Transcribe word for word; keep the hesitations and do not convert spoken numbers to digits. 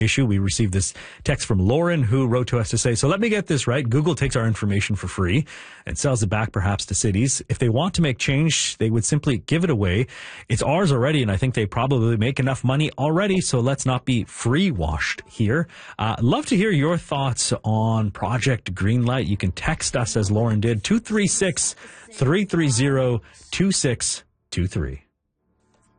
issue. We received this text from Lauren, who wrote to us to say, so let me get this right. Google takes our information for free and sells it back perhaps to cities. If they want to make change, they would simply give it away. It's ours already, and I think they probably make enough money already, so let's not be free-washed here. Uh, love to hear your thoughts on Project Greenlight. You can text us, as Lauren did, two three six, three three zero, two six two three.